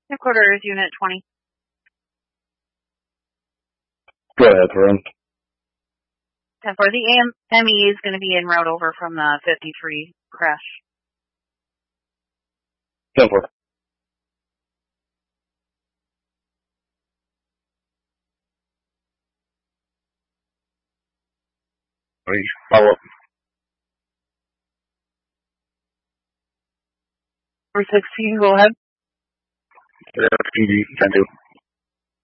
Headquarters, Unit 20. Go ahead, Ron. 10-4. The ME is going to be en route over from the 53 crash. 10-4. Follow up. 416, go ahead. TV, 10-2.